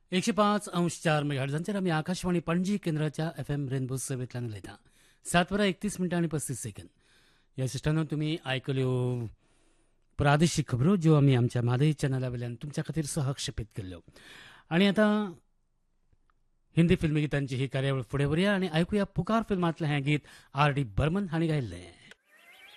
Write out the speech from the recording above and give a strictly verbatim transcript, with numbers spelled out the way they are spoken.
एकशे पाच अंश चार मेगाहर्ट्झांचेर आमी आकाशवाणी पणजी केंद्राच्या एफ एम रेनबो सेवेंतल्यान उलयता. सात वरां एकतीस मिनटां आनी पस्तीस सेकंद. ह्या सिस्टमांत तुमी आयकल्यो प्रादेशीक खबरो ज्यो आमी आमच्या मादय चॅनला वयल्यान तुमच्या खातीर सहक्षेपीत केल्ल्यो. आनी आतां हिंदी फिल्मी गितांची ही कार्यावळ फुडें व्हरया आनी आयकुया पुकार फिल्मांतलें हें गीत आर डी बर्मन हांणी गायिल्लें.